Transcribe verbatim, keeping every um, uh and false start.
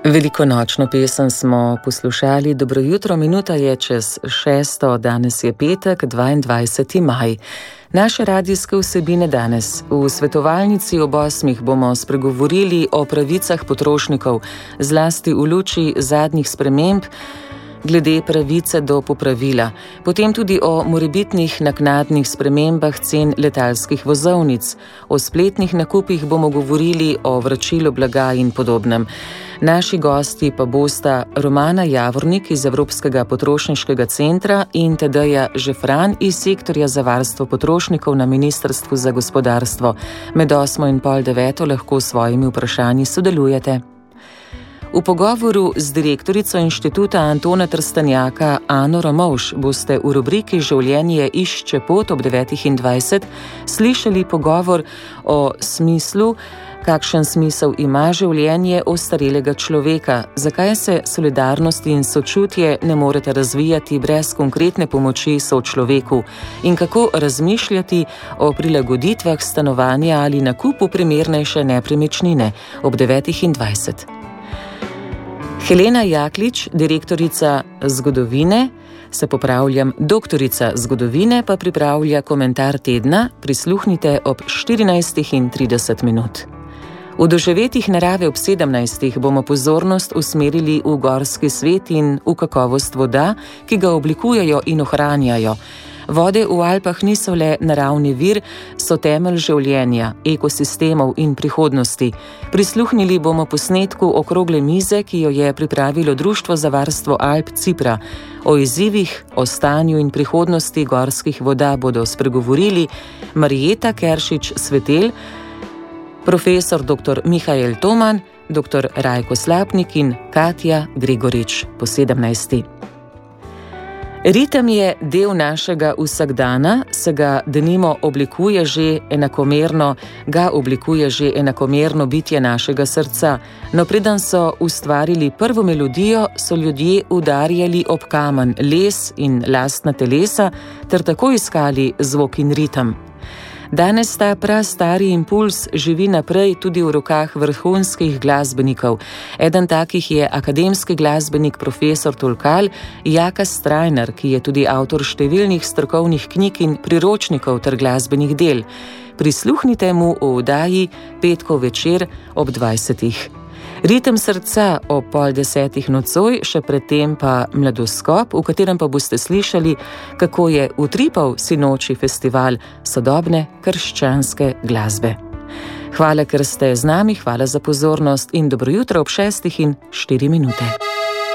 Velikonočno pesem smo poslušali. Dobro jutro, minuta je čez šesto, danes je petek, dvaindvajseti maj. Naše radijske vsebine danes. V svetovalnici ob osmih bomo spregovorili o pravicah potrošnikov, zlasti v luči zadnjih sprememb glede pravice do popravila. Potem tudi o morebitnih naknadnih spremembah cen letalskih vozovnic. O spletnih nakupih bomo govorili, o vračilu blaga in podobnem. Naši gosti pa bosta Romana Javornik iz Evropskega potrošniškega centra in Tadeja Žefran iz sektorja za varstvo potrošnikov na Ministrstvu za gospodarstvo. Med osmo in pol deveto lahko s svojimi vprašanji sodelujete. V pogovoru z direktorico inštituta Antona Trstenjaka Ano Ramovš boste v rubriki Življenje išče pot ob devetih in dvajset slišali pogovor o smislu, kakšen smisel ima življenje ostarelega človeka, zakaj se solidarnost in sočutje ne morete razvijati brez konkretne pomoči sočloveku in kako razmišljati o prilagoditvah stanovanja ali nakupu primernejše nepremičnine ob devetih in dvajset. Helena Jaklič, direktorica zgodovine, se popravljam, doktorica zgodovine, pa pripravlja komentar tedna, prisluhnite ob štirinajstih in trideset minut. V doživetjih narave ob sedemnajstih bomo pozornost usmerili v gorski svet in v kakovost voda, ki ga oblikujejo in ohranjajo. Vode v Alpah niso le naravni vir, so temelj življenja, ekosistemov in prihodnosti. Prisluhnili bomo posnetku okrogle mize, ki jo je pripravilo Društvo za varstvo Alp Cipra. O izzivih, o stanju in prihodnosti gorskih voda bodo spregovorili Marjeta Keršič-Svetelj, profesor doktor Mihael Toman, doktor Rajko Slapnik in Katja Gregorič po sedemnajsti. Ritem je del našega vsakdana, se ga denimo oblikuje že enakomerno, ga oblikuje že enakomerno bitje našega srca. No, preden so ustvarili prvo melodijo, so ljudje udarjali ob kamen, les in lastna telesa ter tako iskali zvok in ritem. Danes ta prastari impuls živi naprej tudi v rokah vrhunskih glasbenikov. Eden takih je akademski glasbenik profesor Tolkal Jaka Strajnar, ki je tudi avtor številnih strokovnih knjig in priročnikov ter glasbenih del. Prisluhnite mu v oddaji Petkov večer ob dvajsetih. Ritem srca ob pol desetih nocoj, še predtem pa Mladoskop, v katerem pa boste slišali, kako je utripal sinoči festival sodobne krščanske glasbe. Hvala, ker ste z nami, hvala za pozornost in dobro jutro ob šestih in štiri minute.